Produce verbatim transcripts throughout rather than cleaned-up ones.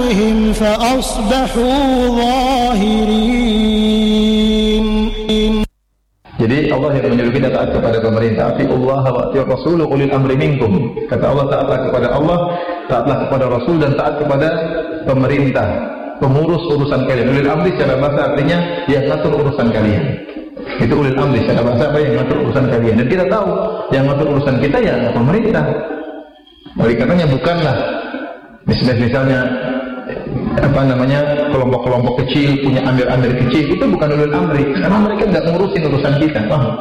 عليهم فأصبحوا ظاهرين. Jadi Allah yang menyuruh kita taat kepada pemerintah. Atiullah wa atiur rasul ulil amri minkum. Kata Allah, taatlah kepada Allah, taatlah kepada Rasul, dan taat kepada pemerintah, pengurus urusan kalian. Ulil amri secara bahasa artinya yang ngatur urusan kalian. Itu ulil amri secara bahasa apa? Yang ngatur urusan kalian. Dan kita tahu yang ngatur urusan kita ya pemerintah. Oleh karenanya bukanlah misalnya apa namanya kelompok-kelompok kecil punya amir-amir kecil, itu bukan ulul amri, karena mereka nggak ngurusin urusan kita. Paham?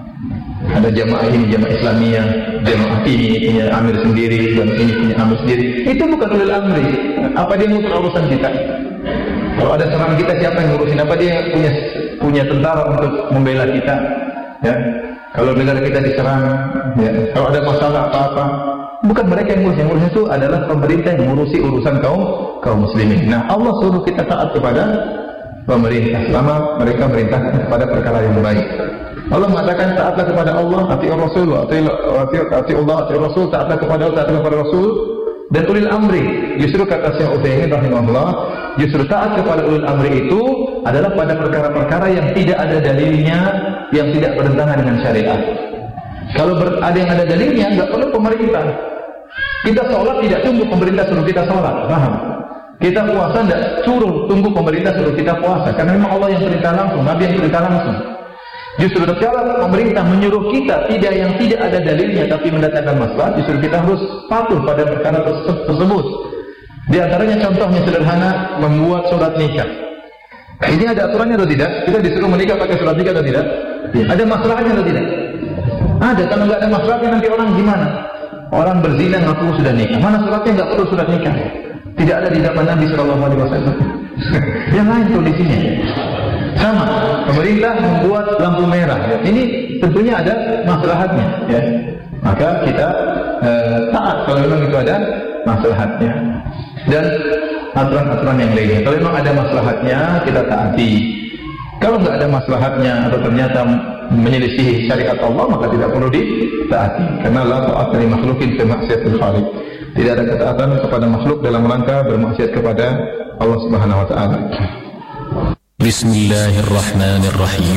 Ada jamaah ini, jamaah Islamiyah, jamaah ini punya amir sendiri, dan ini punya amir sendiri. Itu bukan ulul amri. Apa dia ngurusin urusan kita? Kalau ada serangan kita, siapa yang ngurusin? Apa dia punya punya tentara untuk membela kita? Ya. Kalau negara kita diserang, ya. Kalau ada masalah apa-apa, bukan mereka yang ngurus, yang ngurus itu adalah pemerintah yang mengurusi urusan kaum kaum muslimin. Nah, Allah suruh kita taat kepada pemerintah selama mereka merintahkan kepada perkara yang baik. Allah mengatakan taatlah kepada Allah, atiur Rasul, atiur Allah, atiur Rasul, taatlah kepada Allah, taatlah kepada Rasul, dan ulil amri. Justru kata Syekh Utsaimin rahimahullah, justru taat kepada ulil amri itu adalah pada perkara-perkara yang tidak ada dalilnya, yang tidak bertentangan dengan syariat. Kalau ber, ada yang ada dalilnya, nggak perlu pemerintah. Kita sholat tidak tunggu pemerintah suruh kita sholat, paham? Kita puasa tidak suruh tunggu pemerintah suruh kita puasa, karena memang Allah yang perintah langsung, Nabi yang perintah langsung. Justru kalau pemerintah menyuruh kita tidak yang tidak ada dalilnya tapi mendatangkan maslahat, justru kita harus patuh pada perkara tersebut. Di antaranya contohnya sederhana, membuat surat nikah. Ini ada aturannya atau tidak? Kita disuruh menikah pakai surat nikah atau tidak? Ada masalahnya atau tidak? Ada. Kalau nggak ada masalahnya nanti orang gimana? Orang berzina ngaku sudah nikah. Mana suratnya? Nggak perlu surat nikah. Tidak ada di zaman Nabi Shallallahu Alaihi Wasallam. Yang lain kondisinya. Sama. Pemerintah membuat lampu merah. Ya. Ini tentunya ada maslahatnya. Ya. Maka kita eh, taat kalau memang itu ada maslahatnya. Dan aturan-aturan yang lainnya. Kalau memang ada maslahatnya, kita taati. Kalau nggak ada maslahatnya atau ternyata menyelisihi syariat Allah, maka tidak perlu ditaati. Karena la ta'ata li makhluqin fi ma'siyatil khaliq. Tidak ada ketaatan kepada makhluk dalam rangka bermaksiat kepada Allah Subhanahu wa taala. Bismillahirrahmanirrahim.